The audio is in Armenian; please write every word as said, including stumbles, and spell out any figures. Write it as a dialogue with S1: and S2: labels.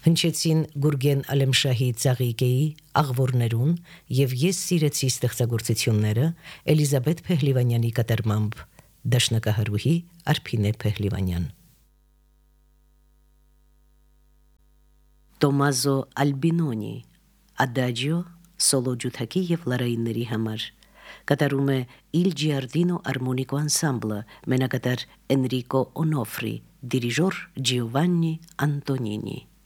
S1: Հնչեցին Գուրգեն Ալեմշահի Ծաղիկեի աղվորներուն եւ ես սիրեցի ստեղծագործությունները Էլիզաբեթ Փեհլիվանյանի կատարմամբ, դաշնակահարուհի Արփինե Փեհլիվանյան։ Տոմազո Ալբինոնի Ադաջիո սոլո ջութակի եւ լարայինների համար կատարում է Il Giardino Armonico Ensemble, մենակատար Էնրիկո Օնոֆրի, դիրիժոր Ջիովաննի Անտոնինի։